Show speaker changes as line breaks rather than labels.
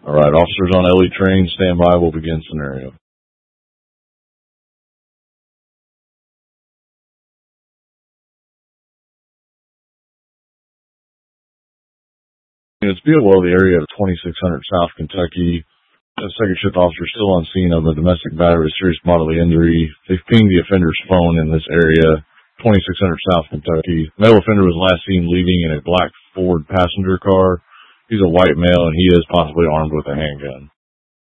All right, officers on LE train, stand by. We'll begin scenario. It's BOL, the area of 2600 South Kentucky. The second shift officer still on scene of a domestic battery with serious bodily injury. They've pinged the offender's phone in this area, 2600 South Kentucky. Male offender was last seen leaving in a black Ford passenger car. He's a white male, and he is possibly armed with a handgun.